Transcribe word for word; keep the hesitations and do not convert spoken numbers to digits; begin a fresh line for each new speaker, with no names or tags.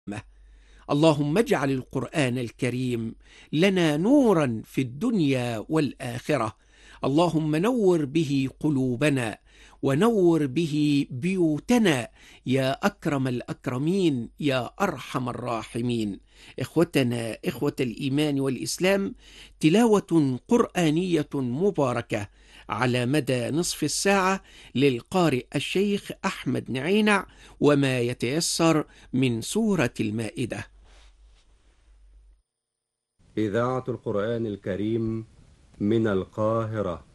اللهم اجعل القرآن الكريم لنا نورا في الدنيا والآخرة. اللهم نور به قلوبنا ونور به بيوتنا يا أكرم الأكرمين يا أرحم الراحمين. إخوتنا إخوة الإيمان والإسلام، تلاوة قرآنية مباركة على مدى نصف الساعة للقارئ الشيخ أحمد نعينع، وما يتيسر من سورة المائدة.
إذاعة القرآن الكريم من القاهرة.